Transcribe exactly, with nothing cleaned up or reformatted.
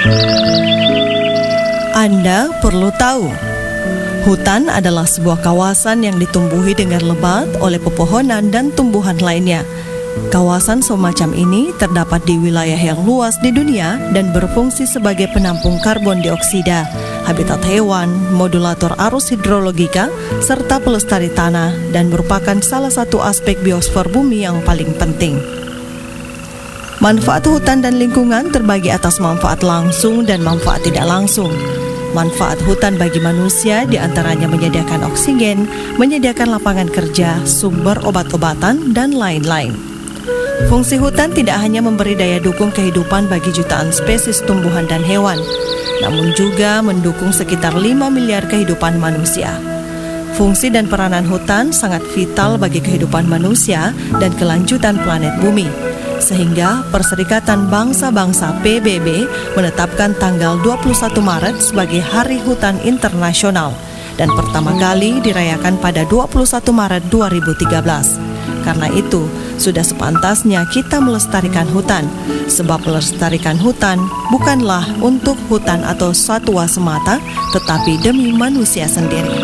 Anda perlu tahu, hutan adalah sebuah kawasan yang ditumbuhi dengan lebat oleh pepohonan dan tumbuhan lainnya. Kawasan semacam ini terdapat di wilayah yang luas di dunia dan berfungsi sebagai penampung karbon dioksida, habitat hewan, modulator arus hidrologika, serta pelestari tanah, dan merupakan salah satu aspek biosfer bumi yang paling penting. Manfaat hutan dan lingkungan terbagi atas manfaat langsung dan manfaat tidak langsung. Manfaat hutan bagi manusia diantaranya menyediakan oksigen, menyediakan lapangan kerja, sumber obat-obatan, dan lain-lain. Fungsi hutan tidak hanya memberi daya dukung kehidupan bagi jutaan spesies tumbuhan dan hewan, namun juga mendukung sekitar lima miliar kehidupan manusia. Fungsi dan peranan hutan sangat vital bagi kehidupan manusia dan kelanjutan planet bumi, sehingga Perserikatan Bangsa-Bangsa P B B menetapkan tanggal dua puluh satu Maret sebagai Hari Hutan Internasional dan pertama kali dirayakan pada dua puluh satu Maret dua ribu tiga belas. Karena itu, sudah sepantasnya kita melestarikan hutan, sebab melestarikan hutan bukanlah untuk hutan atau satwa semata, tetapi demi manusia sendiri.